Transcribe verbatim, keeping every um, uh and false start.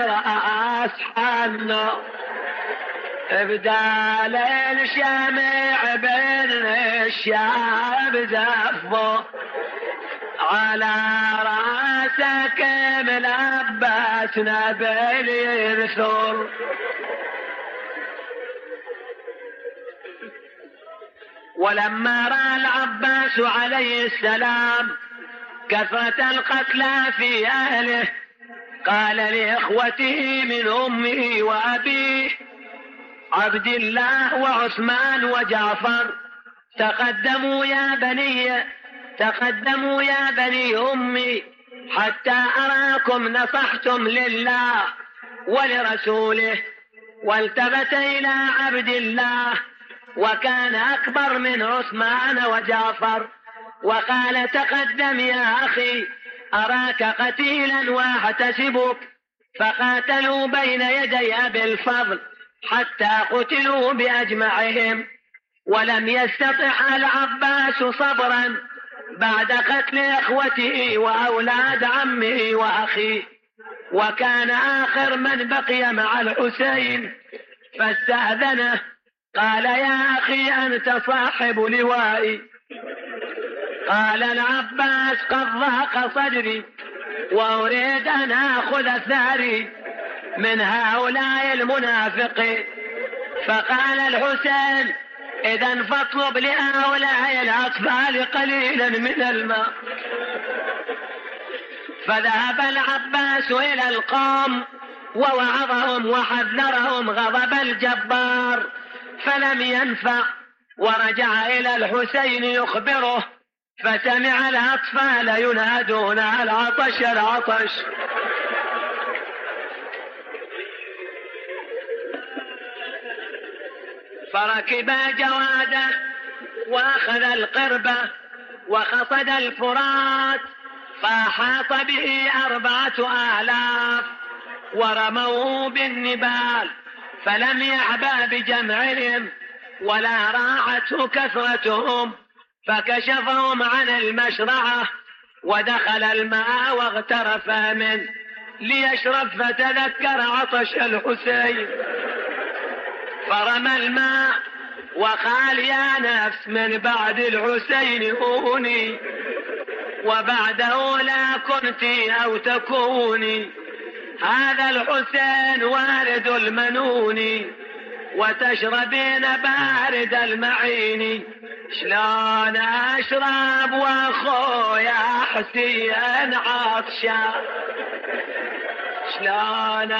رأس حنو بدال الشمع بين الشعب زفه على راسك ملبس نبيل يرثر ولما رأى العباس عليه السلام كثرة القتلى في أهله قال لإخوته من أمه وأبيه عبد الله وعثمان وجعفر تقدموا يا بني تقدموا يا بني أمي حتى أراكم نصحتم لله ولرسوله. والتفت إلى عبد الله وكان أكبر من عثمان وجعفر وقال تقدم يا أخي أراك قتيلا وأحتسبك. فقاتلوا بين يدي أبي الفضل حتى قتلوا بأجمعهم. ولم يستطع العباس صبرا بعد قتل إخوته وأولاد عمه وأخيه وكان آخر من بقي مع الحسين فاستأذنه قال يا أخي أنت صاحب لوائي. قال العباس قد ضاق صدري وأريد أن أخذ ثاري من هؤلاء المنافقين. فقال الحسين إذن فاطلب لهؤلاء الأطفال قليلا من الماء. فذهب العباس إلى القوم ووعظهم وحذرهم غضب الجبار فلم ينفع ورجع إلى الحسين يخبره فسمع الأطفال ينادون العطش العطش. فركب جواده وأخذ القربة وخصد الفرات فأحاط به أربعة آلاف ورموه بالنبال فلم يعبأ بجمعهم ولا راعته كثرتهم فكشفهم عن المشرعة ودخل الماء واغترف منه ليشرب فتذكر عطش الحسين فرمى الماء وقال يا نفس من بعد الحسين هوني وبعده لا كنت أو تكوني. هذا الحسين وارد المنون وتشربين بارد المعين. شلون أشرب وأخويا حسين عطشان شلون